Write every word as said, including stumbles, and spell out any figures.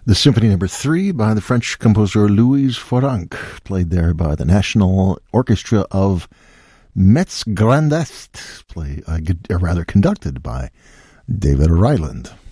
The Symphony Number Three by the French composer Louise Foranc, played there by the National Orchestra of Metz Grand Est, play, uh, or rather conducted by David Ryland.